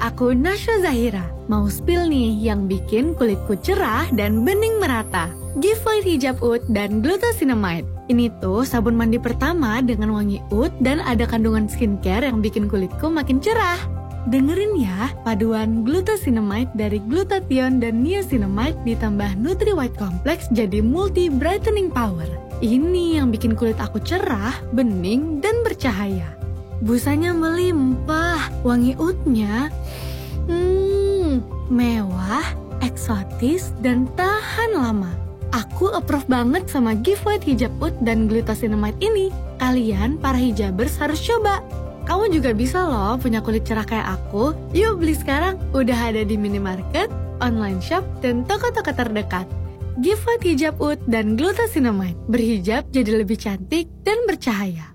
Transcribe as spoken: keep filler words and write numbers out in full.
aku Nasya Zahira. Mau spill nih yang bikin kulitku cerah dan bening merata. Gift White Hijab Oud dan Glucosinamide. Ini tuh sabun mandi pertama dengan wangi oud dan ada kandungan skincare yang bikin kulitku makin cerah. Dengerin ya, paduan Glucosinamide dari glutathione dan niacinamide ditambah Nutri White Complex jadi multi brightening power. Ini yang bikin kulit aku cerah, bening, dan bercahaya. Busanya melimpah, wangi oudnya hmm, mewah, eksotis, dan tahan lama. Aku approve banget sama Gift White Hijab Oud dan Glucosinamide ini. Kalian para hijabers harus coba. Kamu juga bisa loh punya kulit cerah kayak aku. Yuk beli sekarang, udah ada di minimarket, online shop, dan toko-toko terdekat. Gift White Hijab Oud dan Glucosinamide. Berhijab jadi lebih cantik dan bercahaya.